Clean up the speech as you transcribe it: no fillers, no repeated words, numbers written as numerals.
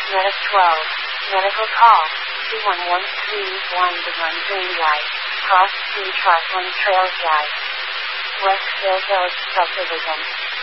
Medic 12. Medical call. 21131 Devon Green Drive. Cross 2 Trotland Trail Drive. Westville Village Subdivision.